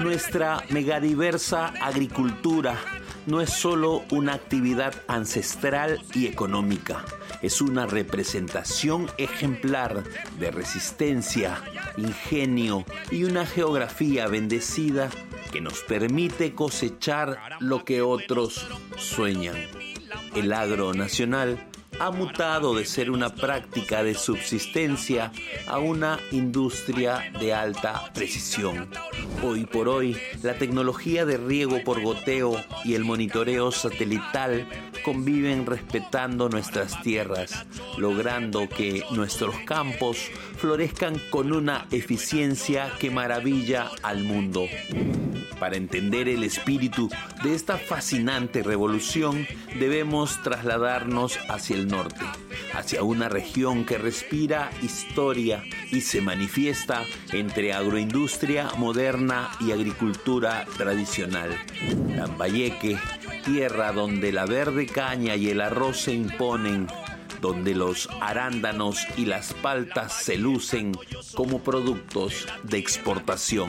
Nuestra megadiversa agricultura no es solo una actividad ancestral y económica, es una representación ejemplar de resistencia, ingenio y una geografía bendecida que nos permite cosechar lo que otros sueñan. El agro nacional ha mutado de ser una práctica de subsistencia a una industria de alta precisión. Hoy por hoy, la tecnología de riego por goteo y el monitoreo satelital conviven respetando nuestras tierras, logrando que nuestros campos florezcan con una eficiencia que maravilla al mundo. Para entender el espíritu de esta fascinante revolución, debemos trasladarnos hacia el norte, hacia una región que respira historia y se manifiesta entre agroindustria moderna y agricultura tradicional. Lambayeque, tierra donde la verde caña y el arroz se imponen, donde los arándanos y las paltas se lucen como productos de exportación.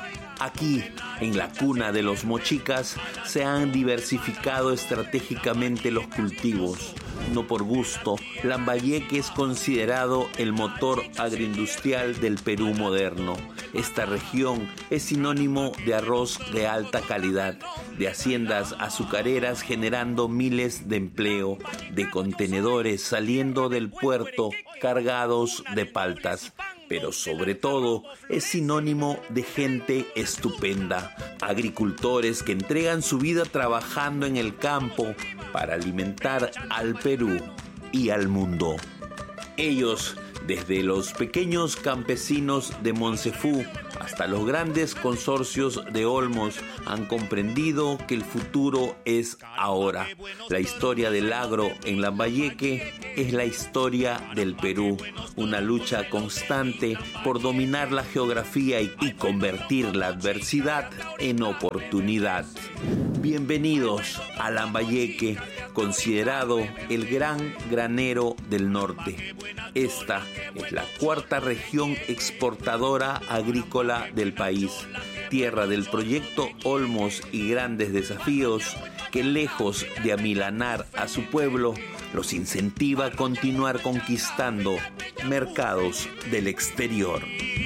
Aquí, en la cuna de los mochicas, se han diversificado estratégicamente los cultivos. No por gusto, Lambayeque es considerado el motor agroindustrial del Perú moderno. Esta región es sinónimo de arroz de alta calidad, de haciendas azucareras generando miles de empleo, de contenedores saliendo del puerto cargados de paltas. Pero sobre todo es sinónimo de gente estupenda, agricultores que entregan su vida trabajando en el campo para alimentar al Perú y al mundo. Ellos, desde los pequeños campesinos de Moncefú hasta los grandes consorcios de Olmos, han comprendido que el futuro es ahora. La historia del agro en Lambayeque es la historia del Perú, una lucha constante por dominar la geografía y convertir la adversidad en oportunidad. Bienvenidos a Lambayeque, considerado el gran granero del norte. Esta es la cuarta región exportadora agrícola del país, tierra del proyecto Olmos y grandes desafíos que, lejos de amilanar a su pueblo, los incentiva a continuar conquistando mercados del exterior.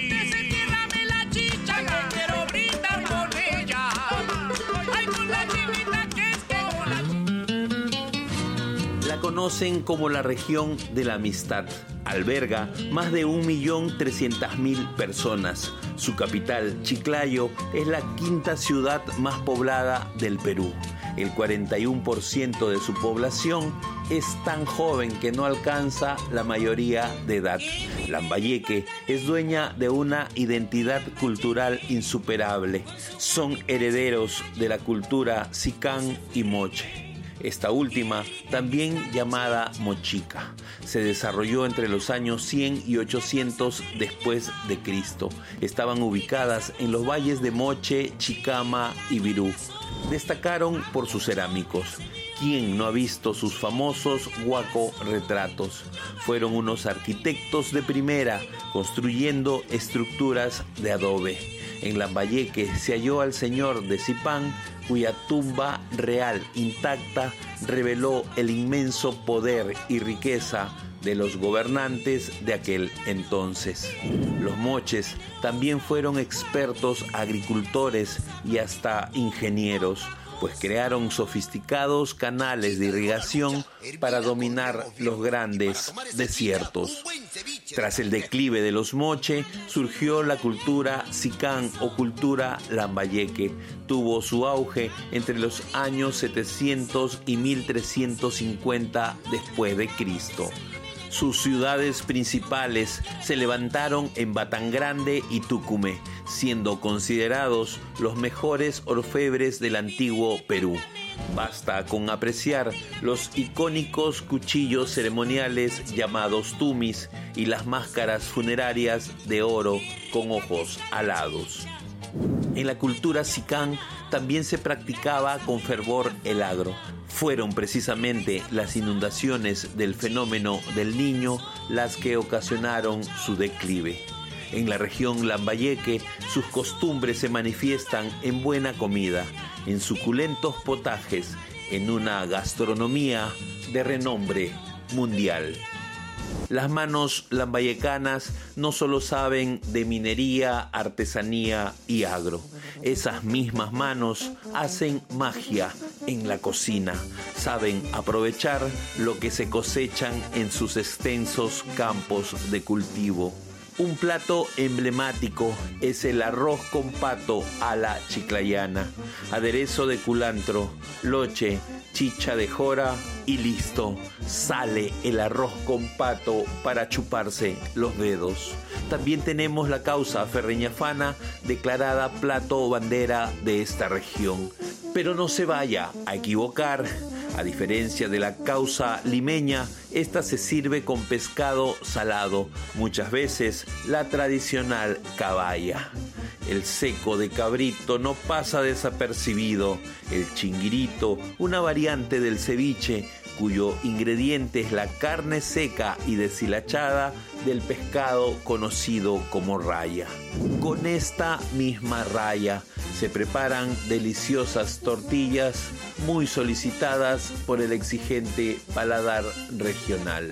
La conocen como la región de la amistad. Alberga más de 1.300.000 personas. Su capital, Chiclayo, es la quinta ciudad más poblada del Perú. El 41% de su población es tan joven que no alcanza la mayoría de edad. Lambayeque es dueña de una identidad cultural insuperable. Son herederos de la cultura sicán y moche. Esta última, también llamada mochica, se desarrolló entre los años 100 y 800 después de Cristo. Estaban ubicadas en los valles de Moche, Chicama y Virú. Destacaron por sus cerámicos. ¿Quién no ha visto sus famosos huaco retratos? Fueron unos arquitectos de primera, construyendo estructuras de adobe. En Lambayeque se halló al señor de Zipán, cuya tumba real intacta reveló el inmenso poder y riqueza de los gobernantes de aquel entonces. Los moches también fueron expertos agricultores y hasta ingenieros, pues crearon sofisticados canales de irrigación para dominar los grandes desiertos. Tras el declive de los moche, surgió la cultura sicán o cultura lambayeque. Tuvo su auge entre los años 700 y 1350 después de Cristo. Sus ciudades principales se levantaron en Batangrande y Tucumé, siendo considerados los mejores orfebres del antiguo Perú. Basta con apreciar los icónicos cuchillos ceremoniales llamados tumis y las máscaras funerarias de oro con ojos alados. En la cultura sicán también se practicaba con fervor el agro. Fueron precisamente las inundaciones del fenómeno del Niño las que ocasionaron su declive. En la región Lambayeque, sus costumbres se manifiestan en buena comida, en suculentos potajes, en una gastronomía de renombre mundial. Las manos lambayecanas no solo saben de minería, artesanía y agro. Esas mismas manos hacen magia en la cocina. Saben aprovechar lo que se cosechan en sus extensos campos de cultivo. Un plato emblemático es el arroz con pato a la chiclayana, aderezo de culantro, loche, chicha de jora y listo, sale el arroz con pato para chuparse los dedos. También tenemos la causa ferreñafana, declarada plato o bandera de esta región. Pero no se vaya a equivocar. A diferencia de la causa limeña, esta se sirve con pescado salado, muchas veces la tradicional caballa. El seco de cabrito no pasa desapercibido. El chinguirito, una variante del ceviche, cuyo ingrediente es la carne seca y deshilachada del pescado conocido como raya. Con esta misma raya se preparan deliciosas tortillas muy solicitadas por el exigente paladar regional.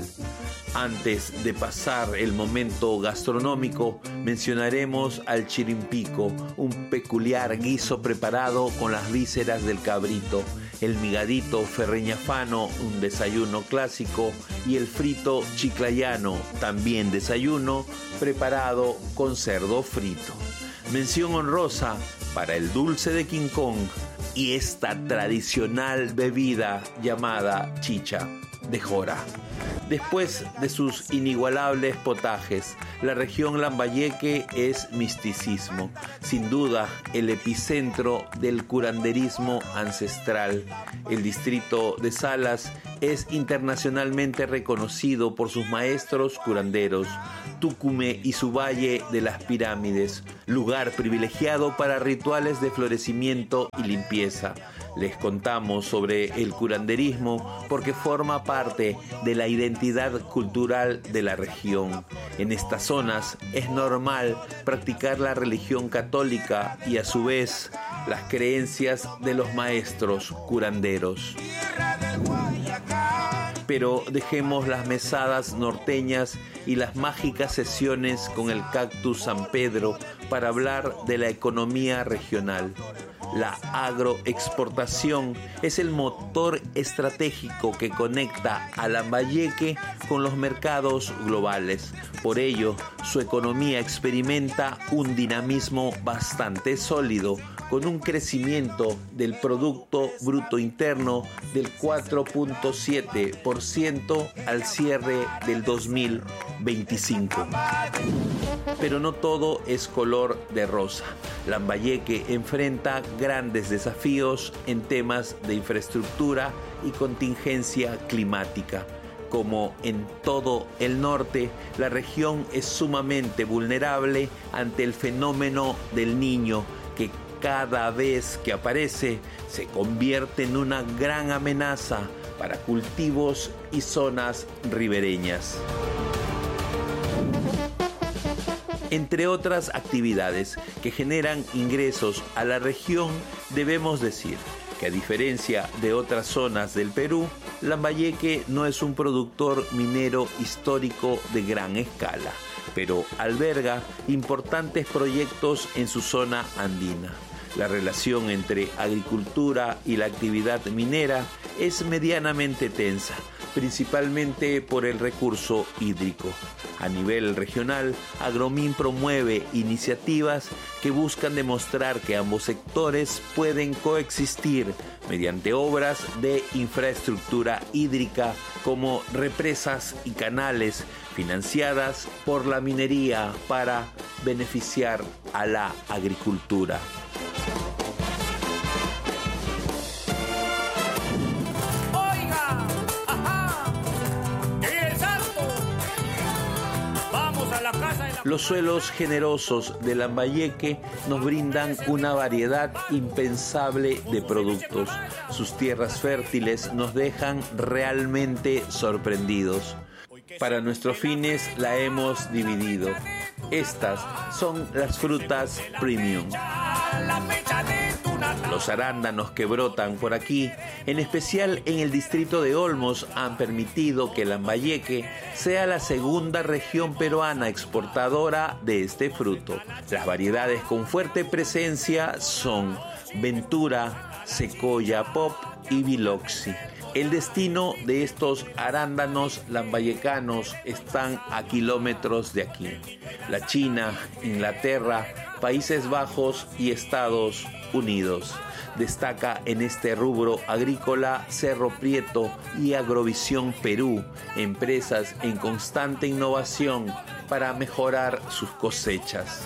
Antes de pasar el momento gastronómico, mencionaremos al chirimpico, un peculiar guiso preparado con las vísceras del cabrito, el migadito ferreñafano, un desayuno clásico, y el frito chiclayano, también desayuno, preparado con cerdo frito. Mención honrosa para el dulce de King Kong y esta tradicional bebida llamada chicha de jora. Después de sus inigualables potajes, la región Lambayeque es misticismo, sin duda el epicentro del curanderismo ancestral. El distrito de Salas es internacionalmente reconocido por sus maestros curanderos, Tucumé y su Valle de las Pirámides, lugar privilegiado para rituales de florecimiento y limpieza. Les contamos sobre el curanderismo porque forma parte de la identidad cultural de la región. En estas zonas es normal practicar la religión católica y a su vez las creencias de los maestros curanderos. Pero dejemos las mesadas norteñas y las mágicas sesiones con el cactus San Pedro para hablar de la economía regional. La agroexportación es el motor estratégico que conecta a Lambayeque con los mercados globales. Por ello, su economía experimenta un dinamismo bastante sólido, con un crecimiento del Producto Bruto Interno del 4.7% al cierre del 2025. Pero no todo es color de rosa. Lambayeque enfrenta grandes desafíos en temas de infraestructura y contingencia climática. Como en todo el norte, la región es sumamente vulnerable ante el fenómeno del Niño, que cada vez que aparece se convierte en una gran amenaza para cultivos y zonas ribereñas. Entre otras actividades que generan ingresos a la región, debemos decir que a diferencia de otras zonas del Perú, Lambayeque no es un productor minero histórico de gran escala, pero alberga importantes proyectos en su zona andina. La relación entre agricultura y la actividad minera es medianamente tensa, principalmente por el recurso hídrico. A nivel regional, Agromin promueve iniciativas que buscan demostrar que ambos sectores pueden coexistir mediante obras de infraestructura hídrica como represas y canales financiadas por la minería para beneficiar a la agricultura. Los suelos generosos de Lambayeque nos brindan una variedad impensable de productos. Sus tierras fértiles nos dejan realmente sorprendidos. Para nuestros fines la hemos dividido. Estas son las frutas premium. Los arándanos que brotan por aquí, en especial en el distrito de Olmos, han permitido que Lambayeque sea la segunda región peruana exportadora de este fruto. Las variedades con fuerte presencia son Ventura, Sequoia Pop y Biloxi. El destino de estos arándanos lambayecanos están a kilómetros de aquí. La China, Inglaterra, Países Bajos y Estados Unidos. Destaca en este rubro agrícola Cerro Prieto y Agrovisión Perú, empresas en constante innovación para mejorar sus cosechas.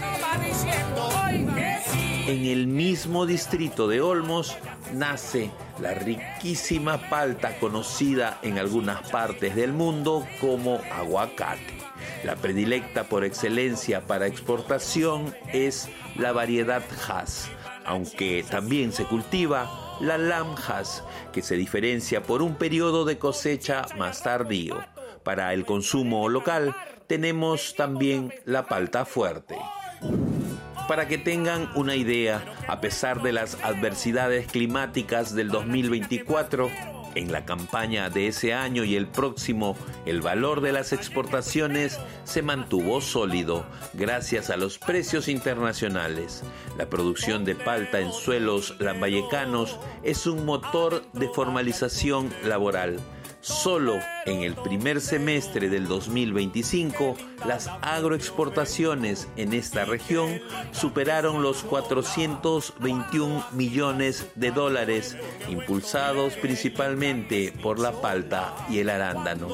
En el mismo distrito de Olmos nace la riquísima palta conocida en algunas partes del mundo como aguacate. La predilecta por excelencia para exportación es la variedad Hass, aunque también se cultiva la Lam Hass, que se diferencia por un periodo de cosecha más tardío. Para el consumo local tenemos también la palta fuerte. Para que tengan una idea, a pesar de las adversidades climáticas del 2024, en la campaña de ese año y el próximo, el valor de las exportaciones se mantuvo sólido gracias a los precios internacionales. La producción de palta en suelos lambayecanos es un motor de formalización laboral. Solo en el primer semestre del 2025, las agroexportaciones en esta región superaron los 421 millones de dólares, impulsados principalmente por la palta y el arándano.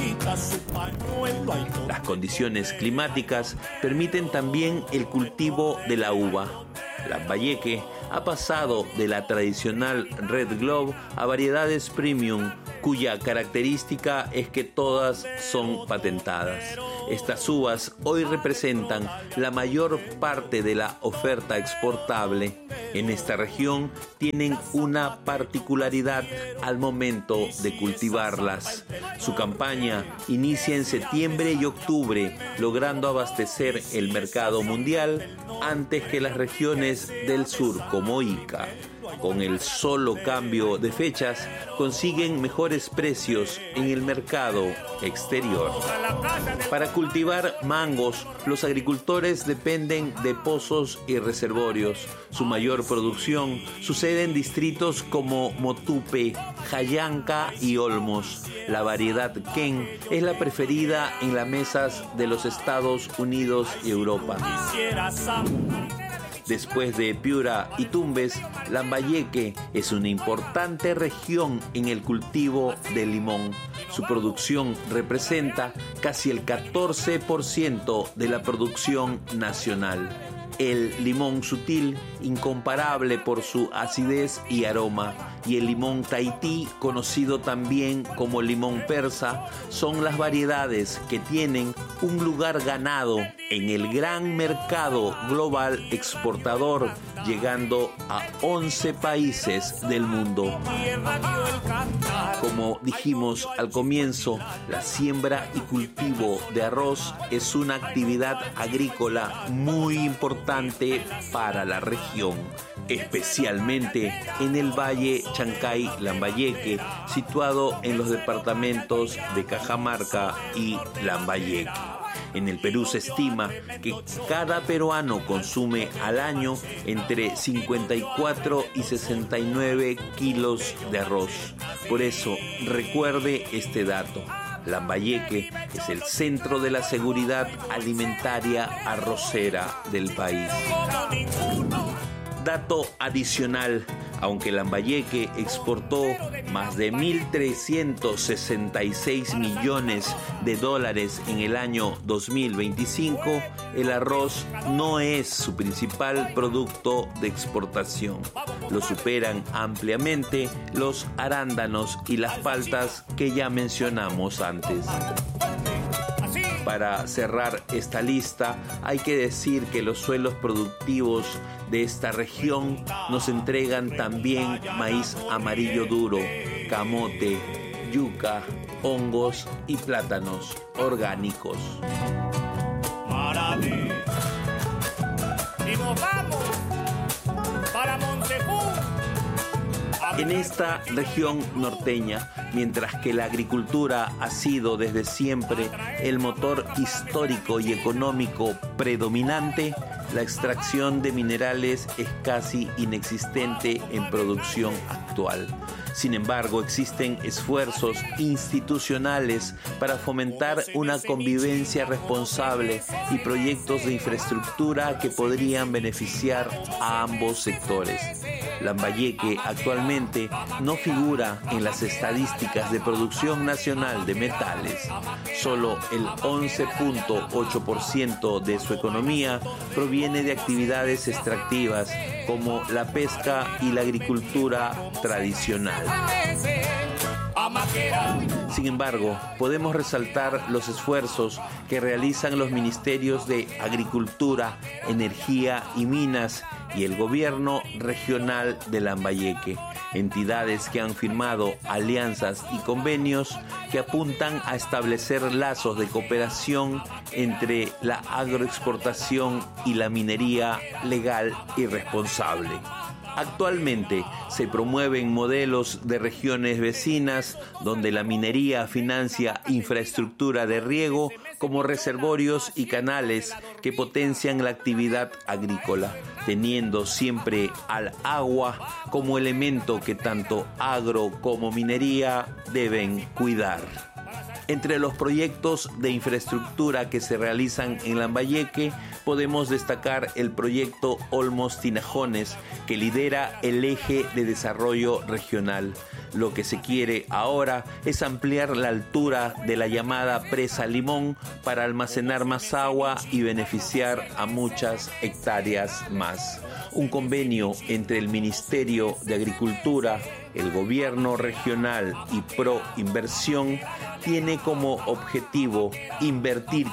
Las condiciones climáticas permiten también el cultivo de la uva. Lambayeque ha pasado de la tradicional Red Globe a variedades premium, cuya característica es que todas son patentadas. Estas uvas hoy representan la mayor parte de la oferta exportable. En esta región tienen una particularidad al momento de cultivarlas. Su campaña inicia en septiembre y octubre, logrando abastecer el mercado mundial antes que las regiones del sur como Ica. Con el solo cambio de fechas, consiguen mejores precios en el mercado exterior. Para cultivar mangos, los agricultores dependen de pozos y reservorios. Su mayor producción sucede en distritos como Motupe, Jayanca y Olmos. La variedad Ken es la preferida en las mesas de los Estados Unidos y Europa. Después de Piura y Tumbes, Lambayeque es una importante región en el cultivo del limón. Su producción representa casi el 14% de la producción nacional. El limón sutil, incomparable por su acidez y aroma, y el limón Tahití, conocido también como limón persa, son las variedades que tienen un lugar ganado en el gran mercado global exportador, llegando a 11 países del mundo. Como dijimos al comienzo, la siembra y cultivo de arroz es una actividad agrícola muy importante para la región, especialmente en el Valle Chancay-Lambayeque, situado en los departamentos de Cajamarca y Lambayeque. En el Perú se estima que cada peruano consume al año entre 54 y 69 kilos de arroz. Por eso, recuerde este dato. Lambayeque es el centro de la seguridad alimentaria arrocera del país. Dato adicional, aunque Lambayeque exportó más de 1.366 millones de dólares en el año 2025, el arroz no es su principal producto de exportación. Lo superan ampliamente los arándanos y las paltas que ya mencionamos antes. Para cerrar esta lista, hay que decir que los suelos productivos de esta región nos entregan también maíz amarillo duro, camote, yuca, hongos y plátanos orgánicos. En esta región norteña, mientras que la agricultura ha sido desde siempre el motor histórico y económico predominante, la extracción de minerales es casi inexistente en producción actual. Sin embargo, existen esfuerzos institucionales para fomentar una convivencia responsable y proyectos de infraestructura que podrían beneficiar a ambos sectores. Lambayeque actualmente no figura en las estadísticas de producción nacional de metales. Solo el 11.8% de su economía proviene de actividades extractivas como la pesca y la agricultura tradicional. Sin embargo, podemos resaltar los esfuerzos que realizan los ministerios de Agricultura, Energía y Minas y el gobierno regional de Lambayeque, entidades que han firmado alianzas y convenios que apuntan a establecer lazos de cooperación entre la agroexportación y la minería legal y responsable. Actualmente se promueven modelos de regiones vecinas donde la minería financia infraestructura de riego como reservorios y canales que potencian la actividad agrícola, teniendo siempre al agua como elemento que tanto agro como minería deben cuidar. Entre los proyectos de infraestructura que se realizan en Lambayeque podemos destacar el proyecto Olmos Tinajones, que lidera el eje de desarrollo regional. Lo que se quiere ahora es ampliar la altura de la llamada Presa Limón para almacenar más agua y beneficiar a muchas hectáreas más. Un convenio entre el Ministerio de Agricultura, el Gobierno Regional y Proinversión tiene como objetivo invertir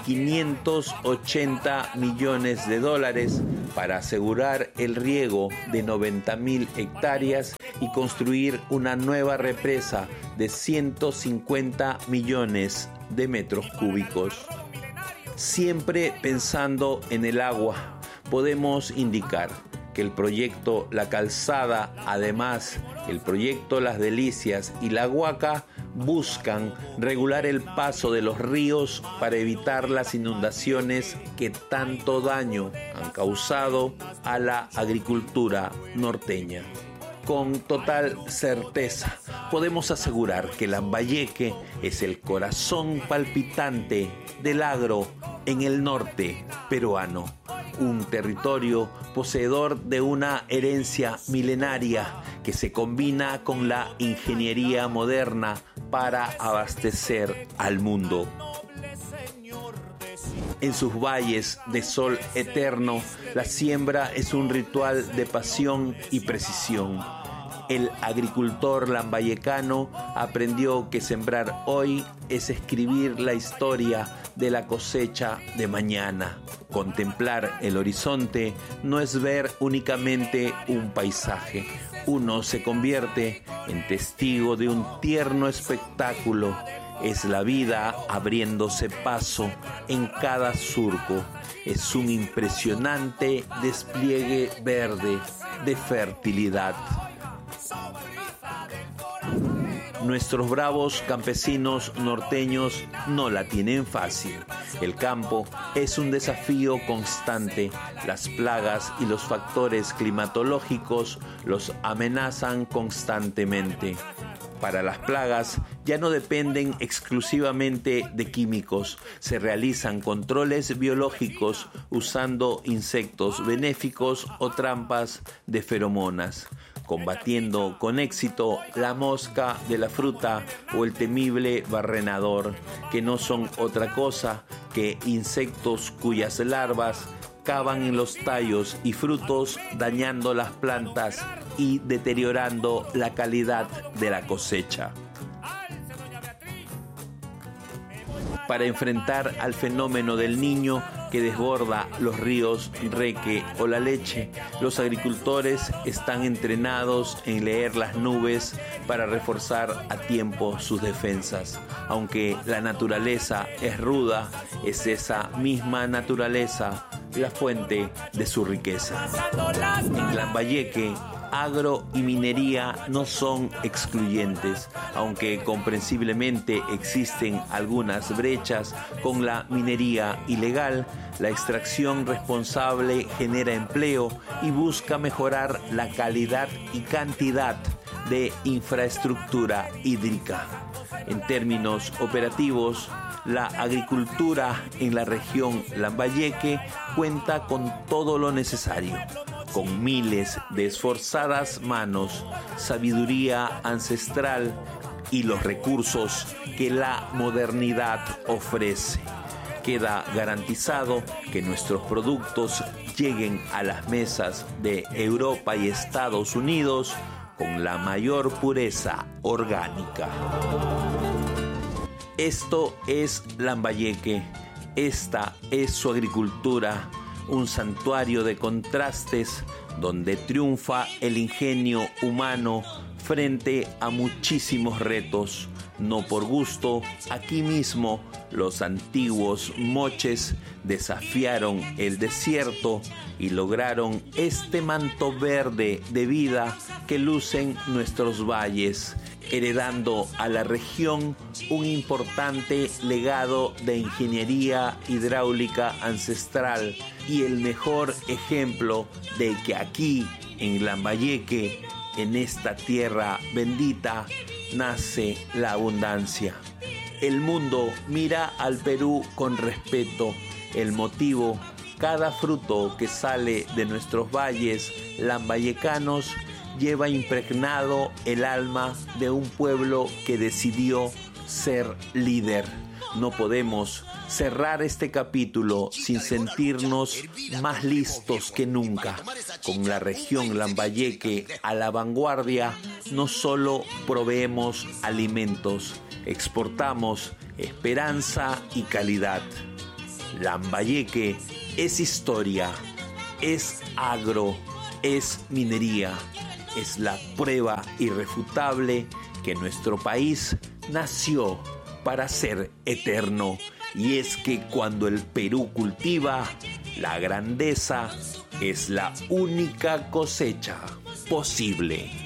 $580 millones para asegurar el riego de 90.000 hectáreas y construir una nueva represa de 150 millones de metros cúbicos. Siempre pensando en el agua, podemos indicar que el proyecto La Calzada, además el proyecto Las Delicias y La Huaca, buscan regular el paso de los ríos para evitar las inundaciones que tanto daño han causado a la agricultura norteña. Con total certeza podemos asegurar que Lambayeque es el corazón palpitante del agro en el norte peruano, un territorio poseedor de una herencia milenaria que se combina con la ingeniería moderna para abastecer al mundo. En sus valles de sol eterno, la siembra es un ritual de pasión y precisión. El agricultor lambayecano aprendió que sembrar hoy es escribir la historia de la cosecha de mañana. Contemplar el horizonte no es ver únicamente un paisaje. Uno se convierte en testigo de un tierno espectáculo. Es la vida abriéndose paso en cada surco. Es un impresionante despliegue verde de fertilidad. Nuestros bravos campesinos norteños no la tienen fácil. El campo es un desafío constante. Las plagas y los factores climatológicos los amenazan constantemente. Para las plagas ya no dependen exclusivamente de químicos. Se realizan controles biológicos usando insectos benéficos o trampas de feromonas, combatiendo con éxito la mosca de la fruta o el temible barrenador, que no son otra cosa que insectos cuyas larvas cavan en los tallos y frutos, dañando las plantas y deteriorando la calidad de la cosecha. Para enfrentar al fenómeno del Niño que desborda los ríos Reque o La Leche, los agricultores están entrenados en leer las nubes para reforzar a tiempo sus defensas. Aunque la naturaleza es ruda, es esa misma naturaleza la fuente de su riqueza. En Lambayeque agro y minería no son excluyentes, aunque comprensiblemente existen algunas brechas con la minería ilegal. La extracción responsable genera empleo y busca mejorar la calidad y cantidad de infraestructura hídrica. En términos operativos, la agricultura en la región Lambayeque cuenta con todo lo necesario, con miles de esforzadas manos, sabiduría ancestral y los recursos que la modernidad ofrece. Queda garantizado que nuestros productos lleguen a las mesas de Europa y Estados Unidos con la mayor pureza orgánica. Esto es Lambayeque, esta es su agricultura, un santuario de contrastes donde triunfa el ingenio humano frente a muchísimos retos. No por gusto, aquí mismo los antiguos moches desafiaron el desierto y lograron este manto verde de vida que lucen nuestros valles, heredando a la región un importante legado de ingeniería hidráulica ancestral y el mejor ejemplo de que aquí, en Lambayeque, en esta tierra bendita, nace la abundancia. El mundo mira al Perú con respeto. El motivo, cada fruto que sale de nuestros valles lambayecanos lleva impregnado el alma de un pueblo que decidió ser líder. No podemos cerrar este capítulo sin sentirnos más listos que nunca. Con la región Lambayeque a la vanguardia, no solo proveemos alimentos, exportamos esperanza y calidad. Lambayeque es historia, es agro, es minería. Es la prueba irrefutable que nuestro país nació para ser eterno. Y es que cuando el Perú cultiva, la grandeza es la única cosecha posible.